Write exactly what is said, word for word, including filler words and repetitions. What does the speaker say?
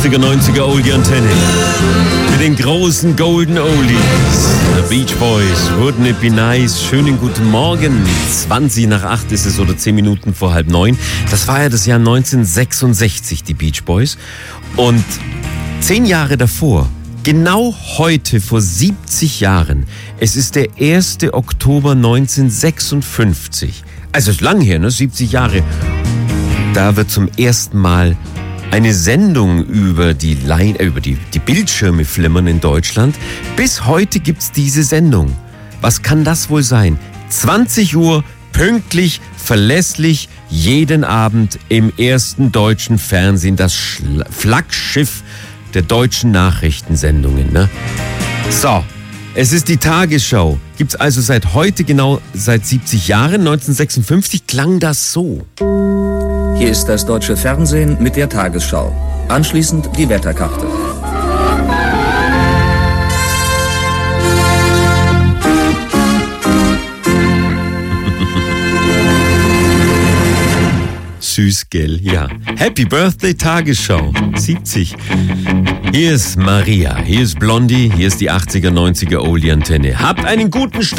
achtziger, neunziger Oldie Antenne. Mit den großen Golden Oldies. The Beach Boys, Wouldn't It Be Nice? Schönen guten Morgen. zwanzig nach acht ist es oder zehn Minuten vor halb neun. Das war ja das Jahr neunzehnhundertsechsundsechzig, die Beach Boys. Und zehn Jahre davor, genau heute vor siebzig Jahren, es ist der erste Oktober neunzehnhundertsechsundfünfzig. Also ist lang her, ne? siebzig Jahre. Da wird zum ersten Mal eine Sendung über die, Lein- äh, über die, die Bildschirme flimmern in Deutschland. Bis heute gibt's diese Sendung. Was kann das wohl sein? zwanzig Uhr, pünktlich, verlässlich, jeden Abend im ersten deutschen Fernsehen, das Schla- Flaggschiff der deutschen Nachrichtensendungen. Ne? So, es ist die Tagesschau. Gibt's also seit heute genau seit siebzig Jahren. neunzehnhundertsechsundfünfzig klang das so. Hier ist das deutsche Fernsehen mit der Tagesschau. Anschließend die Wetterkarte. Süß, gell? Ja. Happy Birthday Tagesschau. siebzig. Hier ist Maria, hier ist Blondie, hier ist die achtziger, neunziger Oldie Antenne. Habt einen guten Start.